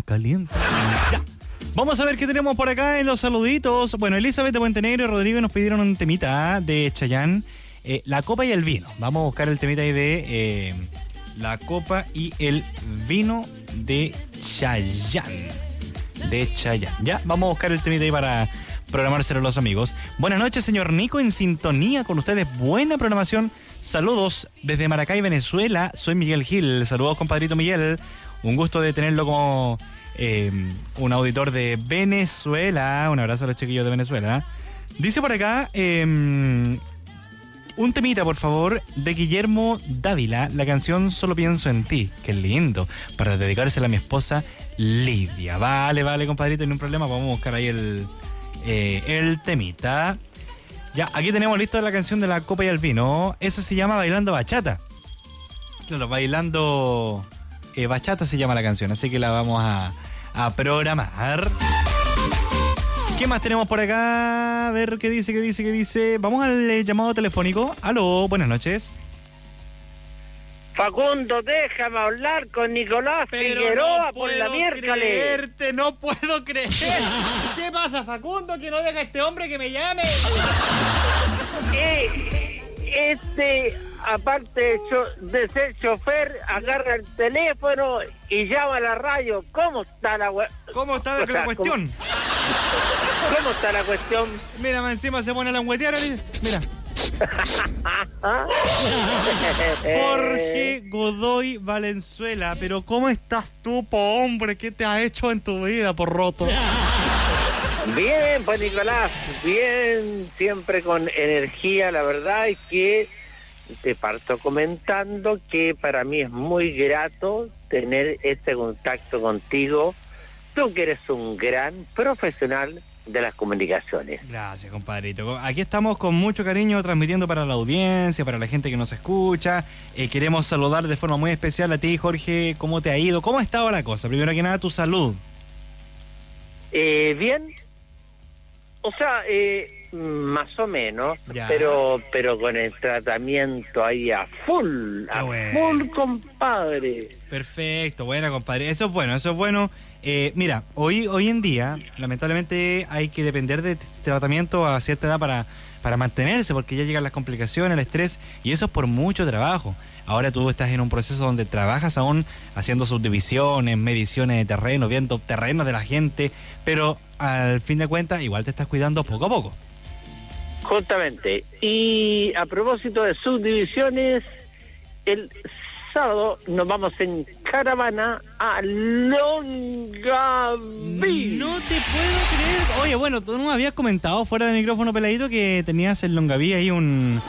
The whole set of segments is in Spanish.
caliente. Ya. Vamos a ver qué tenemos por acá en los saluditos. Bueno, Elizabeth de Puentenegro y Rodrigo nos pidieron un temita de Chayanne, la copa y el vino. Vamos a buscar el temita ahí de la copa y el vino de Chayanne. Ya, vamos a buscar el temita ahí para programárselo a los amigos. Buenas noches, señor Nico, en sintonía con ustedes. Buena programación. Saludos desde Maracay, Venezuela. Soy Miguel Gil. Saludos, compadrito Miguel. Un gusto de tenerlo como un auditor de Venezuela. Un abrazo a los chiquillos de Venezuela. Dice por acá, un temita, por favor, de Guillermo Dávila, la canción Solo pienso en ti. Qué lindo. Para dedicársela a mi esposa Lidia. Vale, compadrito, no hay problema. Vamos a buscar ahí el temita. Ya, aquí tenemos listo la canción de la copa y el vino. Esa se llama Bailando Bachata. Claro, Bailando Bachata se llama la canción, así que la vamos a programar. ¿Qué más tenemos por acá? A ver qué dice. Vamos al llamado telefónico. Aló, buenas noches. Facundo, déjame hablar con Nicolás Figueroa por la miércoles. No puedo creer. ¿Qué pasa, Facundo? Que no deja a este hombre que me llame. Aparte de ser chofer, agarra el teléfono y llama a la radio. ¿Cómo está la cuestión? ¿Cómo está la cuestión? Mira, encima se pone a languetear. Mira. Jorge Godoy Valenzuela, pero ¿cómo estás tú, hombre? ¿Qué te has hecho en tu vida, por roto? Bien, pues Nicolás, bien, siempre con energía. La verdad es que te parto comentando que para mí es muy grato tener este contacto contigo. Tú que eres un gran profesional de las comunicaciones. Gracias, compadrito. Aquí estamos con mucho cariño transmitiendo para la audiencia, para la gente que nos escucha. Queremos saludar de forma muy especial a ti, Jorge. ¿Cómo te ha ido? ¿Cómo ha estado la cosa? Primero que nada, tu salud. Bien. O sea, más o menos, pero con el tratamiento ahí a full, full, compadre. Perfecto, bueno, compadre. Eso es bueno. Mira, hoy en día, lamentablemente, hay que depender de tratamiento a cierta edad para mantenerse, porque ya llegan las complicaciones, el estrés, y eso es por mucho trabajo. Ahora tú estás en un proceso donde trabajas aún haciendo subdivisiones, mediciones de terreno, viendo terrenos de la gente, pero al fin de cuentas igual te estás cuidando poco a poco. Justamente. Y a propósito de subdivisiones, el sábado nos vamos en caravana a Longaví. No te puedo creer. Oye, bueno, tú nos habías comentado fuera del micrófono, peladito, que tenías en Longaví ahí un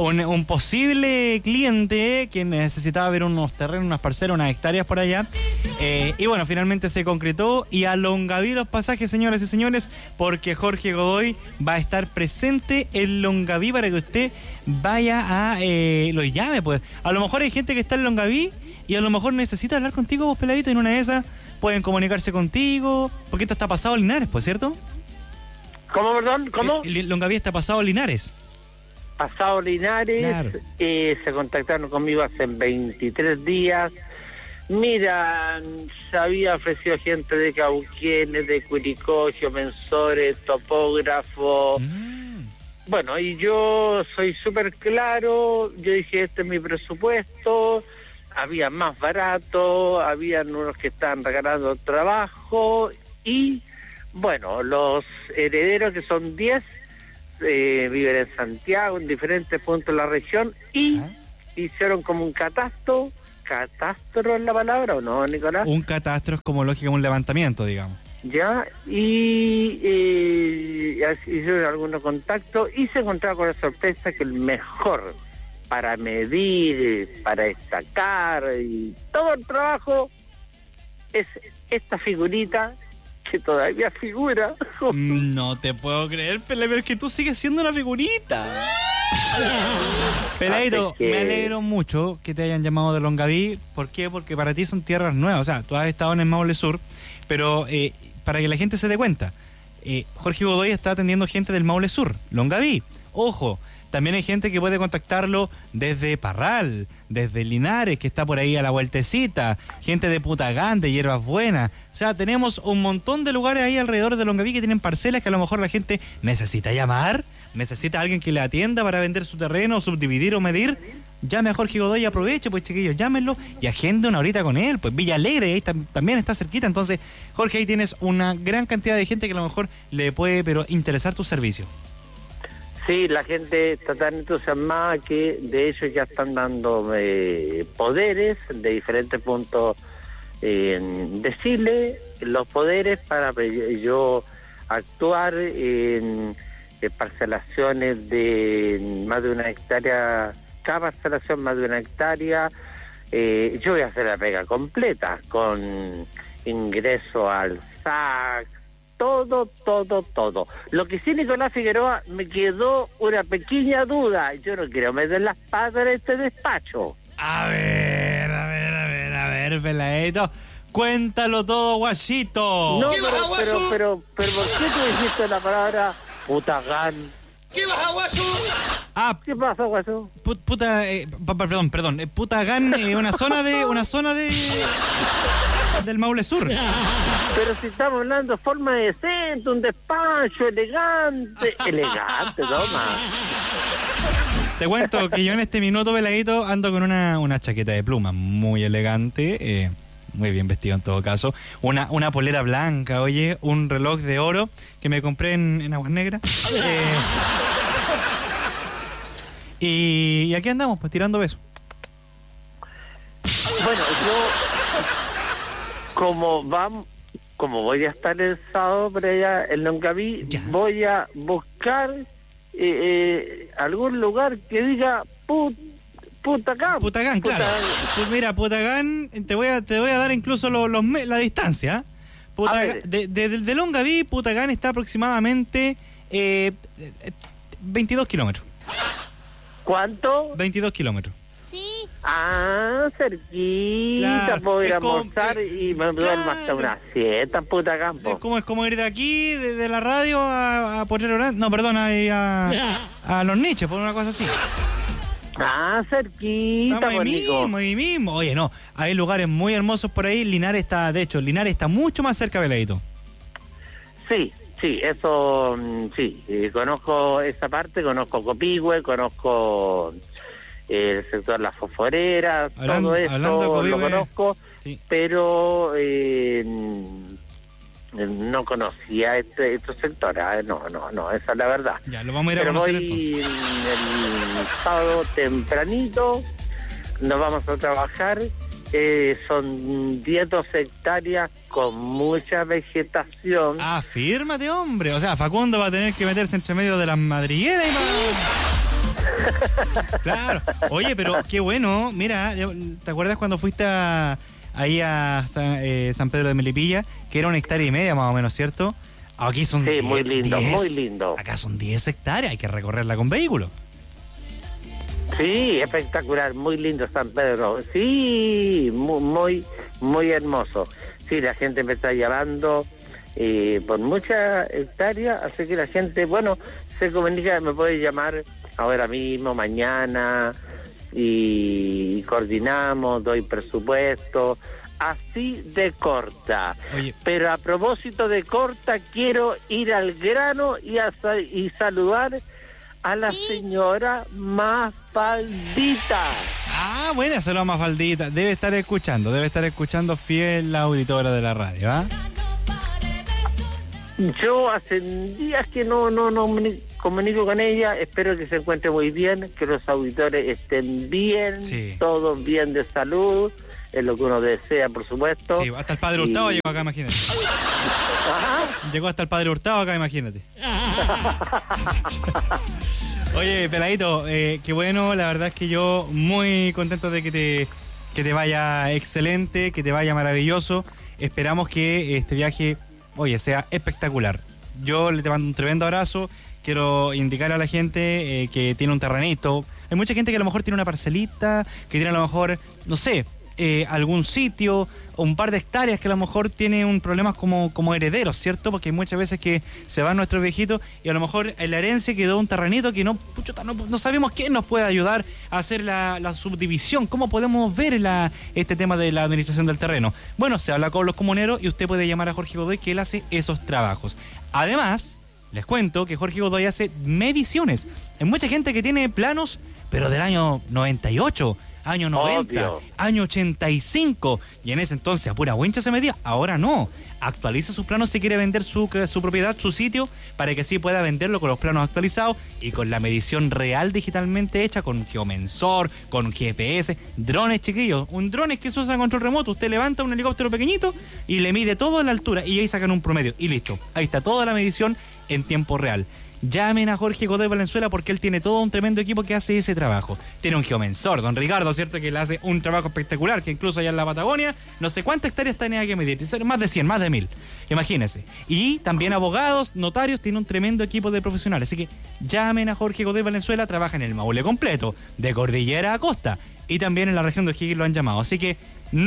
posible cliente que necesitaba ver unos terrenos, unas parcelas, unas hectáreas por allá. Y bueno, finalmente se concretó. Y a Longaví los pasajes, señoras y señores, porque Jorge Godoy va a estar presente en Longaví para que usted vaya a lo llame, pues. A lo mejor hay gente que está en Longaví y a lo mejor necesita hablar contigo, vos, peladito, y en una de esas pueden comunicarse contigo, porque esto está pasado a Linares, pues, ¿cierto? ¿Cómo, perdón? ¿Cómo? Longaví está pasado a Linares. Pasado Linares, claro. Se contactaron conmigo hace 23 días. Mira, se había ofrecido gente de Cauquienes, de Curicó, geomensores, topógrafos. Bueno, y yo soy súper claro. Yo dije, este es mi presupuesto. Había más barato, habían unos que estaban regalando trabajo. Y bueno, los herederos, que son 10, viven en Santiago, en diferentes puntos de la región, y hicieron como un catastro. ¿Catastro es la palabra o no, Nicolás? Un catastro es como lógica, un levantamiento, digamos. Ya, y hicieron algunos contactos y se encontraba con la sorpresa que el mejor para medir, para destacar y todo el trabajo es esta figurita que todavía figura. No te puedo creer, pero es que tú sigues siendo una figurita. Peladito, me alegro mucho que te hayan llamado de Longaví. ¿Por qué? Porque para ti son tierras nuevas. O sea, tú has estado en el Maule Sur, pero para que la gente se dé cuenta, Jorge Godoy está atendiendo gente del Maule Sur, Longaví. Ojo, También hay gente que puede contactarlo desde Parral, desde Linares, que está por ahí a la vueltecita, gente de Putagán, de Hierbas Buenas. O sea, tenemos un montón de lugares ahí alrededor de Longaví que tienen parcelas que a lo mejor la gente necesita llamar, necesita a alguien que le atienda para vender su terreno, subdividir o medir. Llame a Jorge Godoy y aproveche, pues chiquillos, llámenlo y agende una horita con él. Pues Villa Alegre ahí también está cerquita. Entonces, Jorge, ahí tienes una gran cantidad de gente que a lo mejor le puede interesar tu servicio. Sí, la gente está tan entusiasmada que de hecho ya están dando poderes de diferentes puntos de Chile, los poderes para yo actuar en parcelaciones de más de 1 hectárea. Cada parcelación más de 1 hectárea, yo voy a hacer la pega completa, con ingreso al SAC, todo. Lo que sí, Nicolás Figueroa, me quedó una pequeña duda. Yo no quiero meter las patas en este despacho. A ver, peladito. Cuéntalo todo, guachito. No, pero ¿por qué tú dijiste la palabra Putagán? ¿Qué vas, guaso? ¿Qué pasa, guaso? Perdón. Putagán, una zona de del Maule Sur. Pero si estamos hablando de forma decente, un despacho elegante, toma. Te cuento que yo en este minuto, peladito, ando con una chaqueta de pluma muy elegante, muy bien vestido en todo caso, una polera blanca, oye, un reloj de oro que me compré en Aguas Negras. Y aquí andamos, pues tirando besos. Bueno, yo como voy a estar el sábado por allá en Longaví, voy a buscar algún lugar que diga Putagán. Putagán, claro. Pues mira, Putagán, te voy a dar incluso la distancia. De Longaví, Putagán está aproximadamente 22 kilómetros. ¿Cuánto? 22 kilómetros. Sí. Cerquita, claro, puedo ir a almorzar y me duermo hasta una siesta en Putagán. Es como ir de aquí, de la radio a Potrero Grande. No, perdón, a Los Niches, por una cosa así. Cerquita, ahí mismo. Oye, no, hay lugares muy hermosos por ahí. Linares está mucho más cerca, veladito. Sí, eso, sí. Conozco esa parte, conozco Copihue, conozco el sector de las fosforeras, todo eso lo conozco, sí. Pero no conocía estos sectores. No, esa es la verdad. Ya, lo vamos a ir a conocer entonces. El sábado tempranito nos vamos a trabajar. Son 10, 12 hectáreas con mucha vegetación. Fírmate, hombre. O sea, Facundo va a tener que meterse entre medio de las madrigueras y Claro. Oye, pero qué bueno. Mira, ¿te acuerdas cuando fuiste ahí a San Pedro de Melipilla? Que era 1,5 hectáreas más o menos, ¿cierto? Aquí son 10, muy lindo. Acá son 10 hectáreas, hay que recorrerla con vehículo. Sí, espectacular, muy lindo San Pedro. Sí, muy hermoso. Sí, la gente me está llamando por muchas hectáreas, así que la gente, bueno, se comunica, me puede llamar ahora mismo, mañana, y coordinamos, doy presupuesto, así de corta. Oye. Pero a propósito de corta, quiero ir al grano y saludar a la señora Mafaldita. Buena, saludos a Mafaldita. Debe estar escuchando fiel la auditora de la radio, ¿ah? Yo hace días que no me comunico con ella, espero que se encuentre muy bien, que los auditores estén bien, sí. Todos bien de salud, es lo que uno desea, por supuesto. Sí, hasta el padre Hurtado llegó acá, imagínate. Ajá. Llegó hasta el padre Hurtado acá, imagínate. Oye, peladito, qué bueno, la verdad es que yo muy contento de que te vaya excelente, que te vaya maravilloso. Esperamos que este viaje, oye, sea espectacular. Yo le te mando un tremendo abrazo. Quiero indicar a la gente que tiene un terrenito. Hay mucha gente que a lo mejor tiene una parcelita, que tiene a lo mejor, no sé, algún sitio o un par de hectáreas que a lo mejor tiene un problema como herederos, ¿cierto? Porque hay muchas veces que se van nuestros viejitos y a lo mejor en la herencia quedó un terrenito que no sabemos quién nos puede ayudar a hacer la subdivisión. ¿Cómo podemos ver este tema de la administración del terreno? Bueno, se habla con los comuneros y usted puede llamar a Jorge Godoy, que él hace esos trabajos. Además, les cuento que Jorge Godoy hace mediciones. Hay mucha gente que tiene planos, pero del año 98, año 90, obvio, año 85, y en ese entonces a pura wincha se medía. Ahora no, actualiza sus planos si quiere vender su propiedad, su sitio, para que así pueda venderlo con los planos actualizados y con la medición real digitalmente hecha, con geomensor, con GPS, drones, chiquillos. Un drone que se usa en control remoto. Usted levanta un helicóptero pequeñito y le mide todo en la altura y ahí sacan un promedio y listo. Ahí está toda la medición en tiempo real. Llamen a Jorge Godoy Valenzuela porque él tiene todo un tremendo equipo que hace ese trabajo. Tiene un geomensor, don Ricardo, ¿cierto? Que le hace un trabajo espectacular, que incluso allá en la Patagonia, no sé cuántas hectáreas tenía que medir, más de 100, más de 1000, imagínense. Y también abogados, notarios, tiene un tremendo equipo de profesionales. Así que llamen a Jorge Godoy Valenzuela, trabaja en el Maule completo, de cordillera a costa, y también en la región de O'Higgins lo han llamado. Así que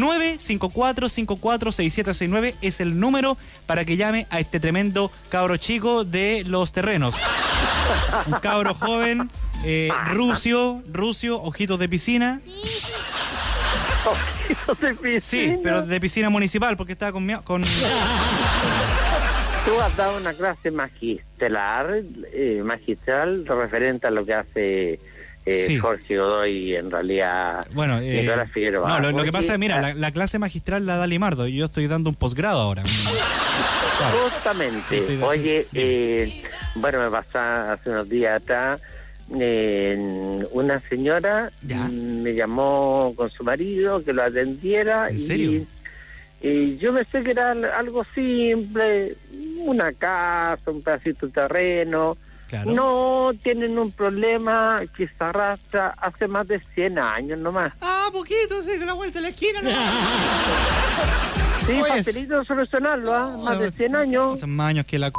954-546769 es el número para que llame a este tremendo cabro chico de los terrenos. Un cabro joven, rucio, ojitos de piscina. ¿Ojitos de piscina? Sí, pero de piscina municipal, porque estaba con... Tú has dado una clase magistral referente a lo que hace... sí. Jorge Godoy, en realidad, bueno, Nicolás Figueroa. No, lo que pasa es, mira, la clase magistral la da Limardo y yo estoy dando un posgrado ahora. Justamente. Oye, bueno, me pasó hace unos días atrás, una señora me llamó con su marido que lo atendiera. ¿En serio? Y yo pensé que era algo simple, una casa, un pedacito de terreno. Claro. No, tienen un problema que se arrastra hace más de 100 años nomás. Ah, poquito, sí, con la vuelta de la esquina nomás. Sí, facilito solucionarlo, ¿ah? Más de 100 años. Hace más años que la...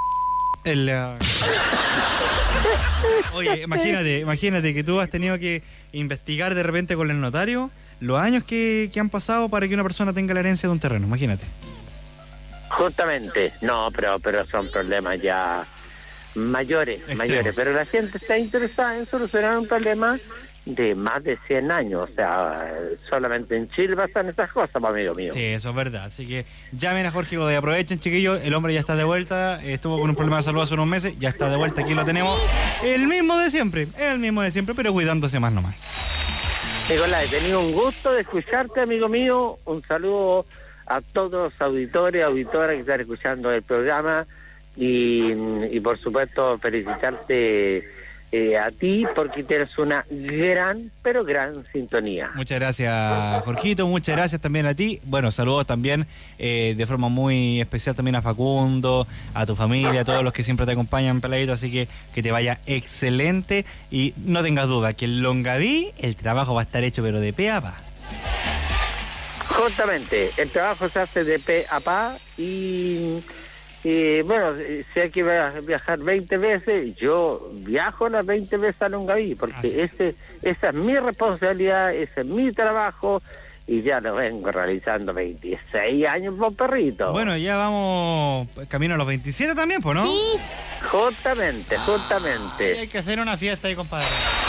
Oye, imagínate que tú has tenido que investigar de repente con el notario los años que han pasado para que una persona tenga la herencia de un terreno, imagínate. Justamente, no, pero son problemas ya... mayores, pero la gente está interesada en solucionar un problema de más de 100 años, o sea, solamente en Chile pasan esas cosas, amigo mío. Sí, eso es verdad, así que llamen a Jorge Godoy, aprovechen, chiquillos, el hombre ya está de vuelta, estuvo con un problema de salud hace unos meses, ya está de vuelta, aquí lo tenemos, el mismo de siempre, pero cuidándose más nomás. Nicolás, he tenido un gusto de escucharte, amigo mío, un saludo a todos los auditores, auditoras que están escuchando el programa. Y por supuesto felicitarte a ti porque tienes una gran sintonía. Muchas gracias, Jorgito, muchas gracias también a ti. Bueno, saludos también de forma muy especial también a Facundo, a tu familia, a todos los que siempre te acompañan, Peladito, así que te vaya excelente y no tengas duda que en Longaví el trabajo va a estar hecho pero de pe a pa. Justamente, el trabajo se hace de pe a pa y bueno, si hay que viajar 20 veces, yo viajo las 20 veces a Longaví, porque esa es mi responsabilidad, ese es mi trabajo, y ya lo vengo realizando 26 años, por perrito. Bueno, ya vamos camino a los 27 también, pues, ¿no? Sí. Justamente. Hay que hacer una fiesta ahí, compadre.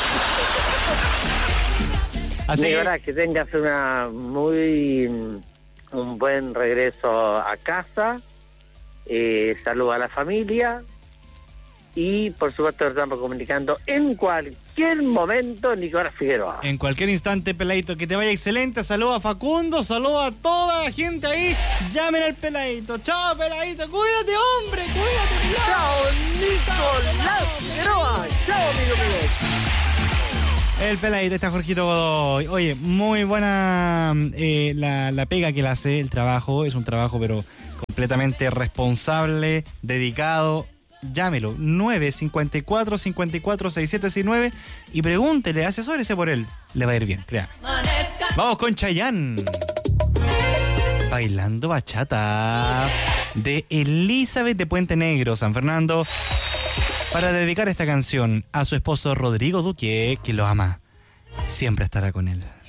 Así que tengas un buen regreso a casa. Saludos a la familia y por supuesto estamos comunicando en cualquier momento, Nicolás Figueroa. En cualquier instante, Peladito, que te vaya excelente. Saludos a Facundo, saludos a toda la gente ahí. Llamen al Peladito. Chao, Peladito, cuídate, hombre, cuídate. Chao, Nicolás Figueroa. Chao, amigo mío. El Peladito, está Jorgito Godoy. Oye, muy buena la pega que le hace, el trabajo. Es un trabajo, pero completamente responsable, dedicado. Llámelo, 954-546769 y pregúntele, asesórese por él. Le va a ir bien, créame. Vamos con Chayanne. Bailando bachata. De Elizabeth de Puente Negro, San Fernando. Para dedicar esta canción a su esposo Rodrigo Duque, que lo ama. Siempre estará con él.